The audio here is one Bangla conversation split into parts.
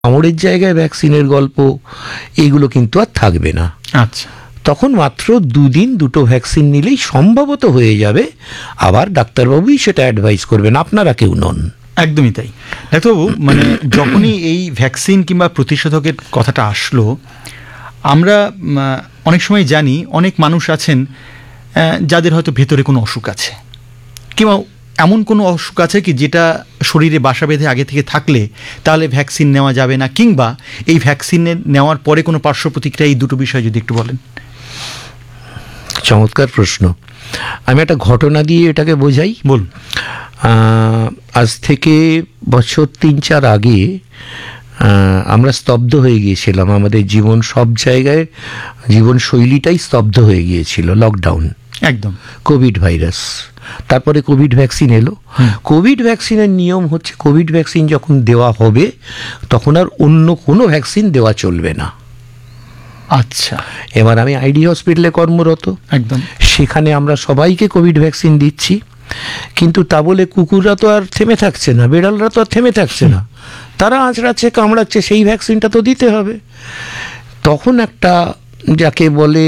কামড়ের জায়গায় ভ্যাকসিনের গল্প, এইগুলো কিন্তু আর থাকবে না। আচ্ছা, তখন মাত্র 2 দিন 2টো ভ্যাকসিন নিলেই সম্ভবত হয়ে যাবে। আবার ডাক্তারবাবুই সেটা অ্যাডভাইস করবেন, আপনারা কেউ নন। একদমই তাই। ডাক্তারবাবু, মানে যখনই এই ভ্যাকসিন কিংবা প্রতিষেধকের কথাটা আসলো, আমরা অনেক সময় জানি অনেক মানুষ আছেন যাদের হয়তো ভেতরে কোনো অসুখ আছে, কিংবা এমন কোনো অসুখ আছে কি যেটা শরীরে বাসা বেঁধে আগে থেকে থাকলে তাহলে ভ্যাকসিন নেওয়া যাবে না, কিংবা এই ভ্যাকসিন নেওয়ার পরে কোনো পার্শ্ব প্রতিক্রিয়া, এই দুটো বিষয় যদি একটু বলেন। চমৎকার প্রশ্ন। আমি একটা ঘটনা দিয়ে এটাকে বোঝাই। বলুন। আজ থেকে বছর 3-4 আগে আমরা স্তব্ধ হয়ে গিয়েছিলাম, আমাদের জীবন সব জায়গায় জীবনশৈলীটাই স্তব্ধ হয়ে গিয়েছিল। লকডাউন, একদম, কোভিড ভাইরাস, তারপরে কোভিড ভ্যাকসিন এলো। কোভিড ভ্যাকসিনের নিয়ম হচ্ছে কোভিড ভ্যাকসিন যখন দেওয়া হবে তখন আর অন্য কোনো ভ্যাকসিন দেওয়া চলবে না। আচ্ছা, এবার আমি আইডি হসপিটালে কর্মরত, একদম, সেখানে আমরা সবাইকে কোভিড ভ্যাকসিন দিচ্ছি, কিন্তু তা বলে কুকুররা তো আর থেমে থাকছে না, বেড়ালরা তো আর থেমে থাকছে না, তারা আঁচড়াচ্ছে, কামড়াচ্ছে, সেই ভ্যাকসিনটা তো দিতে হবে। তখন একটা যাকে বলে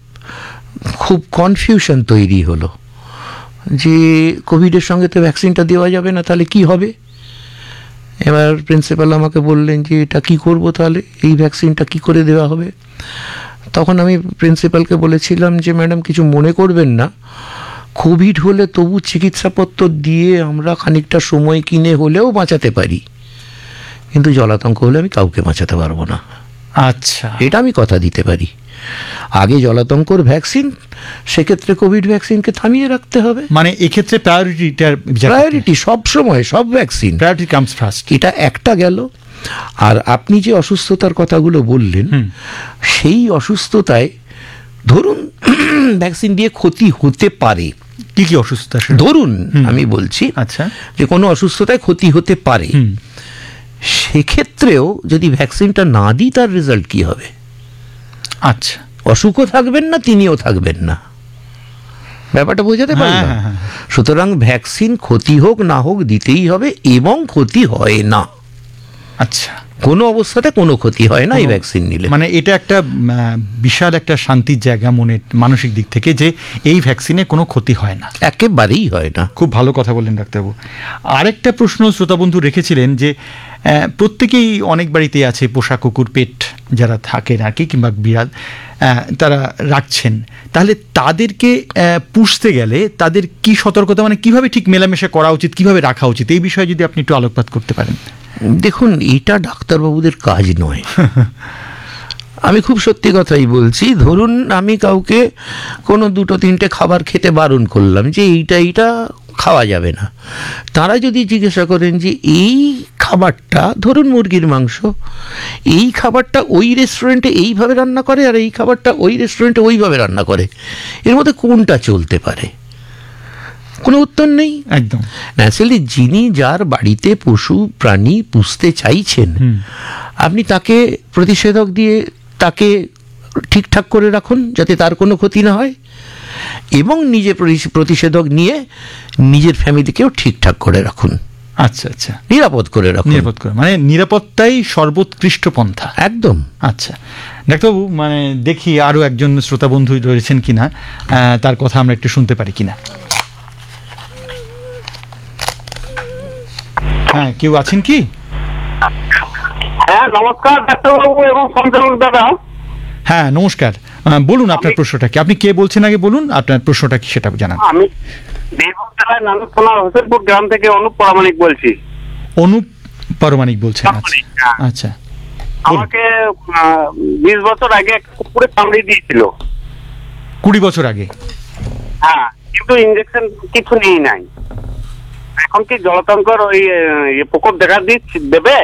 খুব কনফিউশন তৈরি হলো যে কোভিডের সঙ্গে তো ভ্যাকসিনটা দেওয়া যাবে না, তাহলে কি হবে? এবার প্রিন্সিপাল আমাকে বললেন যে এটা কি করব, তাহলে এই ভ্যাকসিনটা কি করে দেওয়া হবে? তখন আমি প্রিন্সিপালকে বলেছিলাম যে ম্যাডাম কিছু মনে করবেন না, কোভিড হলে তবু চিকিৎসাপত্র দিয়ে আমরা খানিকটা সময় কিনে হলেও বাঁচাতে পারি, কিন্তু জলাতঙ্ক হলে আমি কাউকে বাঁচাতে পারবো না। আচ্ছা, এটা আমি কথা দিতে পারি। আগে জলাতঙ্কর ভ্যাকসিন, সেক্ষেত্রে কোভিড ভ্যাকসিনকে থামিয়ে রাখতে হবে। মানে এক্ষেত্রে প্রায়োরিটি সবসময়, সব ভ্যাকসিন প্রায়োরিটি কামস ফার্স্ট। এটা একটা গেল। আর আপনি যে অসুস্থতার কথাগুলো বললেন, সেই অসুস্থতায় ধরুন ভ্যাকসিন দিয়ে ক্ষতি হতে পারে। কি কি অসুস্থতা? ধরুন আমি বলছি, আচ্ছা, যে কোনো অসুস্থতায় ক্ষতি হতে পারে, সেক্ষেত্রেও যদি ভ্যাকসিনটা না দিই তার রেজাল্ট কি হবে? আচ্ছা, অসুখও থাকবেন না, তিনিও থাকবেন না। ব্যাপারটা বোঝাতে পারলাম? সুতরাং ভ্যাকসিন ক্ষতি হোক না হোক দিতেই হবে, এবং ক্ষতি হয় না। আচ্ছা, কোনো অবস্থাতে কোনো ক্ষতি হয় না এই ভ্যাকসিন নিলে। মানে এটা একটা বিশাল একটা শান্তির জায়গা মনের মানসিক দিক থেকে, যে এই ভ্যাকসিনে কোনো ক্ষতি হয় না, একেবারেই হয় না। খুব ভালো কথা বললেন ডাক্তারবাবু। আরেকটা প্রশ্ন শ্রোতা বন্ধু রেখেছিলেন যে প্রত্যেকেই অনেক বাড়িতে আছে পোষা কুকুর, পেট যারা থাকেন আর কি, কিংবা বিড়াল তারা রাখছেন, তাহলে তাদেরকে পুষতে গেলে তাদের কি সতর্কতা, মানে কিভাবে ঠিক মেলামেশা করা উচিত, কিভাবে রাখা উচিত, এই বিষয়ে যদি আপনি একটু আলোকপাত করতে পারেন। দেখুন, এটা ডাক্তারবাবুদের কাজ নয়। আমি খুব সত্যি কথাই বলছি। ধরুন আমি কাউকে কোনো 2-3টে খাবার খেতে বারণ করলাম যে এইটা খাওয়া যাবে না। তারা যদি জিজ্ঞাসা করেন যে এই খাবারটা, ধরুন মুরগির মাংস, এই খাবারটা ওই রেস্টুরেন্টে এইভাবে রান্না করে আর এই খাবারটা ওই রেস্টুরেন্টে ওইভাবে রান্না করে, এর মধ্যে কোনটা চলতে পারে? কোনো উত্তর নেই। একদম ন্যাচারালি যিনি যার বাড়িতে পশু প্রাণী পুষতে চাইছেন, আপনি তাকে প্রতিষেধক দিয়ে তাকে ঠিকঠাক করে রাখুন যাতে তার কোনো ক্ষতি না হয়, এবং নিজে প্রতিষেধক নিয়ে নিজের ফ্যামিলিকেও ঠিকঠাক করে রাখুন। আচ্ছা আচ্ছা, নিরাপদ করে রাখুন। নিরাপদ করে, মানে নিরাপত্তাই সর্বোৎকৃষ্ট পন্থা। একদম। আচ্ছা ডাক্তারবাবু, মানে দেখি আরও একজন শ্রোতা বন্ধু রয়েছেন কিনা, তার কথা আমরা একটু শুনতে পারি কিনা। হ্যাঁ, কেউ আছেন কি? হ্যাঁ, নমস্কার ডাক্তারবাবু এবং সঞ্চালক দাদা। হ্যাঁ নমস্কার, বলুন আপনার প্রশ্নটা কি, আপনি কে বলছেন আগে বলুন আপনার প্রশ্নটা কি সেটা জানান। আমি বীরভূম জেলার নানুর থানার হোসেনপুর গ্রাম থেকে অনুপ পরামানিক বলছি। অনুপ পরামানিক বলছেন? আচ্ছা, আমাকে 20 বছর আগে একটা কুকুরে কামড়ে দিয়েছিল। 20 বছর আগে? হ্যাঁ, কিন্তু ইনজেকশন কিছু নেই নাই। এখন কি জলাতঙ্কর ওই প্রকোপ দেখা দেবে?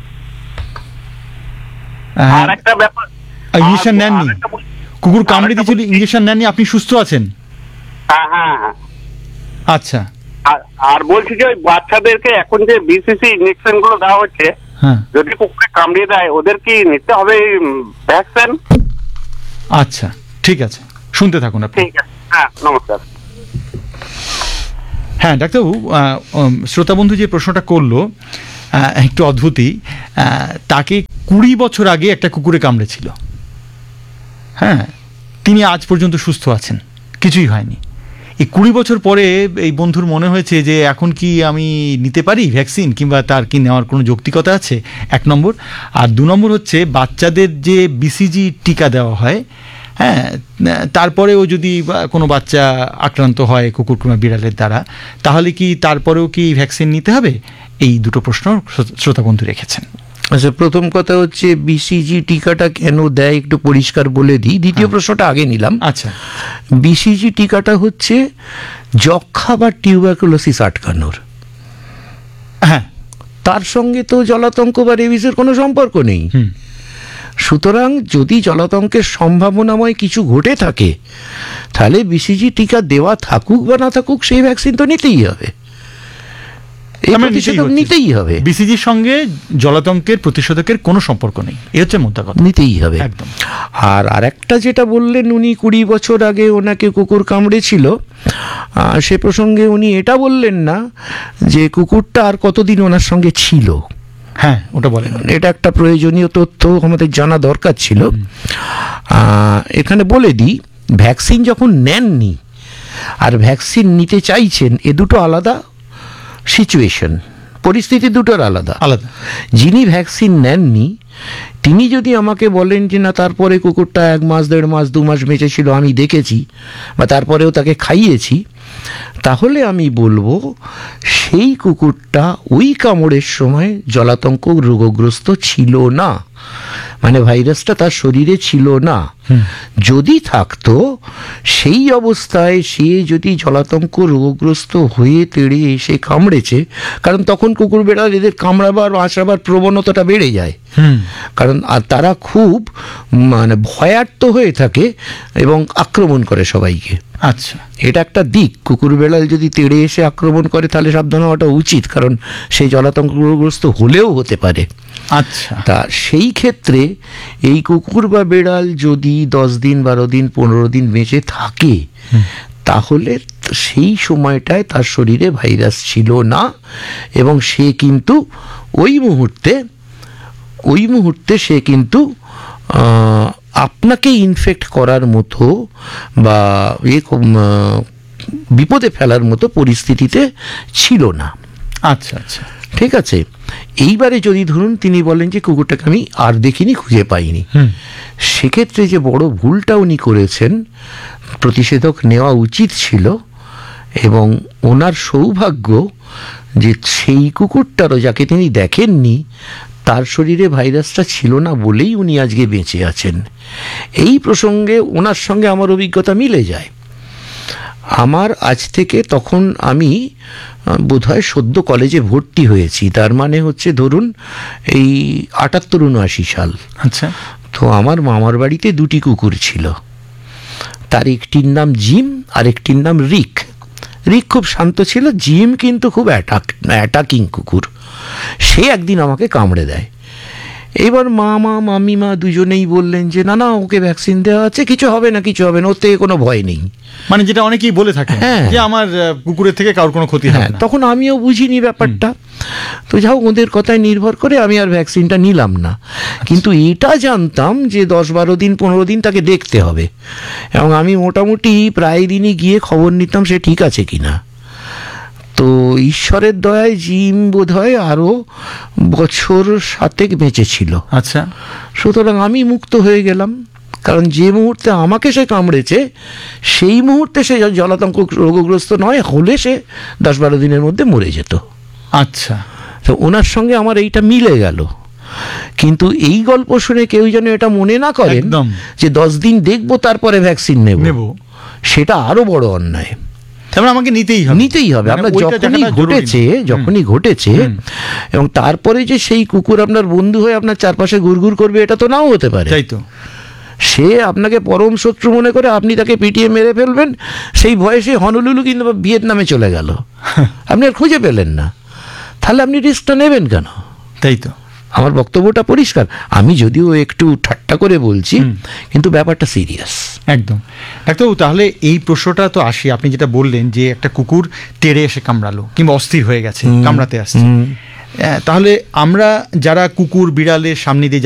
আর একটা ব্যাপার, ইঞ্জেকশন নেননি? কুকুর কামড়ে দিয়েছিল, ইঞ্জেকশন নেননি, আপনি সুস্থ আছেন? হ্যাঁ হ্যাঁ হ্যাঁ। আচ্ছা, আর বলছি যে ওই বাচ্চাদেরকে এখন যে বিসিসি ইনজেকশন গুলো দেওয়া হচ্ছে, যদি কুকুরে কামড়িয়ে দেয় ওদের কি নিতে হবে ভ্যাকসিন? আচ্ছা ঠিক আছে, শুনতে থাকুন আপনি। ঠিক আছে, হ্যাঁ নমস্কার। হ্যাঁ ডাক্তারবাবু, শ্রোতা বন্ধু যে প্রশ্নটা করলো একটু অদ্ভুতই, তাকে 20 বছর আগে একটা কুকুরে কামড়েছিল। হ্যাঁ, তিনি আজ পর্যন্ত সুস্থ আছেন, কিছুই হয়নি। এই 20 বছর পরে এই বন্ধুর মনে হয়েছে যে এখন কি আমি নিতে পারি ভ্যাকসিন, কিংবা তার কি নেওয়ার কোনো যৌক্তিকতা আছে, 1 নম্বর। আর 2 নম্বর হচ্ছে বাচ্চাদের যে BCG টিকা দেওয়া হয়, হ্যাঁ, তারপরেও যদি কোনো বাচ্চা আক্রান্ত হয় কুকুর কিংবা বিড়ালের দ্বারা, তাহলে কি তারপরেও কি ভ্যাকসিন নিতে হবে? এই দুটো প্রশ্ন শ্রোতা বন্ধু রেখেছেন। আচ্ছা, প্রথম কথা হচ্ছে BCG টিকাটা কেন দেয় একটু পরিষ্কার বলে দিই। দ্বিতীয় প্রশ্নটা আগে নিলাম। আচ্ছা, BCG টিকাটা হচ্ছে যক্ষা বা টিউবারকুলোসিস আটকানোর। হ্যাঁ, তার সঙ্গে তো জলাতঙ্ক বা রেবিসের কোনো সম্পর্ক নেই। সুতরাং যদি জলাতঙ্কের সম্ভাবনাময় কিছু ঘটে থাকে, তাহলে BCG টিকা দেওয়া থাকুক বা না থাকুক, সেই ভ্যাকসিন তো নিতেই হবে, নিতেই হবে। BCGর সঙ্গে জলাতঙ্কের প্রতিষেধকের কোনো সম্পর্ক নেই, এ হচ্ছে মোদ্দা কথা, নিতেই হবে একদম। আর আরেকটা যেটা বললেন, উনি 20 বছর আগে ওনাকে কুকুর কামড়েছিল, সে প্রসঙ্গে উনি এটা বললেন না যে কুকুরটা আর কতদিন ওনার সঙ্গে ছিল। হ্যাঁ, ওটা বলেন। এটা একটা প্রয়োজনীয় তথ্য আমাদের জানা দরকার ছিল। এখানে বলে দিই, ভ্যাকসিন যখন নেননি আর ভ্যাকসিন নিতে চাইছেন, এ দুটো আলাদা সিচুয়েশন, পরিস্থিতি দুটোর আলাদা আলাদা। যিনি ভ্যাকসিন নেননি তিনি যদি আমাকে বলেন যে না, তারপরে কুকুরটা 1 মাস 1.5 মাস 2 মাস বেঁচে ছিল, আমি দেখেছি, বা তারপরেও তাকে খাইয়েছি, তাহলে আমি বলবো সেই কুকুরটা ওই কামড়ের সময় জলাতঙ্ক রোগগ্রস্ত ছিল না, মানে ভাইরাসটা তার শরীরে ছিল না। যদি থাকতো, সেই অবস্থায় সে যদি জলাতঙ্ক রোগগ্রস্ত হয়ে তেড়ে এসে কামড়েছে, কারণ তখন কুকুর বেড়াল এদের কামড়াবার আঁচড়াবার প্রবণতাটা বেড়ে যায়, কারণ তারা খুব মানে ভয়ার্ত হয়ে থাকে এবং আক্রমণ করে সবাইকে। আচ্ছা, এটা একটা দিক। কুকুর বেড়াল যদি তেড়ে এসে আক্রমণ করে, তাহলে সাবধান হওয়াটা উচিত, কারণ সেই জলাতঙ্কগ্রস্ত হলেও হতে পারে। আচ্ছা, তা সেই ক্ষেত্রে এই কুকুর বা বেড়াল যদি 10 দিন 12 দিন 15 দিন বেঁচে থাকে, তাহলে সেই সময়টায় তার শরীরে ভাইরাস ছিল না, এবং সে কিন্তু ওই মুহূর্তে সে কিন্তু আপনাকে ইনফেক্ট করার মতো বা বিপদে ফেলার মতো পরিস্থিতিতে ছিল না। আচ্ছা আচ্ছা, ঠিক আছে। এইবারে যদি ধরুন তিনি বলেন যে কুকুরটাকে আমি আর দেখিনি, খুঁজে পাইনি, সেক্ষেত্রে যে বড় ভুলটা উনি করেছেন, প্রতিষেধক নেওয়া উচিত ছিল, এবং ওনার সৌভাগ্য যে সেই কুকুরটারও, যাকে তিনি দেখেননি, তার শরীরে ভাইরাসটা ছিল না বলেই উনি আজকে বেঁচে আছেন। এই প্রসঙ্গে ওনার সঙ্গে আমার অভিজ্ঞতা মিলে যায়। আমার আজ থেকে, তখন আমি বোধহয় সদ্য কলেজে ভর্তি হয়েছি, তার মানে হচ্ছে ধরুন এই 78-79 সাল। আচ্ছা, তো আমার মামার বাড়িতে 2টি কুকুর ছিল, তার একটির নাম জিম আর একটির নাম রিক। রিক খুব শান্ত ছিল, জিম কিন্তু খুব অ্যাটাকিং কুকুর। সে একদিন আমাকে কামড়ে দেয়। এবার মামিমা দুজনেই বললেন যে না না, ওকে ভ্যাকসিন দেওয়া আছে, কিছু হবে না, ওর থেকে কোনো ভয় নেই, মানে যেটা অনেকেই বলে থাকে যে আমার কুকুরের থেকে কারোর কোনো ক্ষতি হবে না। তখন আমিও বুঝিনি ব্যাপারটা, তো যাও ওদের কথায় নির্ভর করে আমি আর ভ্যাকসিনটা নিলাম না। কিন্তু এটা জানতাম যে 10-12 দিন 15 দিন তাকে দেখতে হবে, এবং আমি মোটামুটি প্রায় দিনই গিয়ে খবর নিতাম সে ঠিক আছে কিনা। তো ঈশ্বরের দয়ায় জিম বোধহয় আরও বছর 7 বেঁচে ছিল। আচ্ছা, সুতরাং আমি মুক্ত হয়ে গেলাম, কারণ যে মুহূর্তে আমাকে সে কামড়েছে সেই মুহূর্তে সে জলাতঙ্ক রোগগ্রস্ত নয় হলে সে 10-12 দিনের মধ্যে মরে যেত। আচ্ছা, তো ওনার সঙ্গে আমার এইটা মিলে গেল। কিন্তু এই গল্প শুনে কেউ যেন এটা মনে না করেন যে 10 দিন দেখবো তারপরে ভ্যাকসিন নেব, সেটা আরো বড় অন্যায়। আমাকে নিতেই হবে। আপনার যখনই ঘটেছে এবং তারপরে যে সেই কুকুর আপনার বন্ধু হয়ে আপনার চারপাশে ঘুরঘুর করবে, এটা তো নাও হতে পারে। তাই তো, সে আপনাকে পরম শত্রু মনে করে আপনি তাকে পিটিয়ে মেরে ফেলবেন, সেই ভয়ে সে হনলুলু কিন্তু ভিয়েতনামে চলে গেল, আপনি আর খুঁজে পেলেন না, তাহলে আপনি রিস্কটা নেবেন কেন? তাই তো, আমার বক্তব্যটা পরিষ্কার। আমি যদিও একটু ঠাট্টা করে বলছি, কিন্তু ব্যাপারটা সিরিয়াস একদম। ডাক্তারবাবু, তাহলে এই প্রশ্নটা তো আসি, আপনি যেটা বললেন যে একটা কুকুর তেড়ে এসে কামড়ালো কিংবা অস্থির হয়ে গেছে, কামড়াতে আসছে, তাহলে আমরা যারা কুকুর বিড়ালের সামনে দিয়ে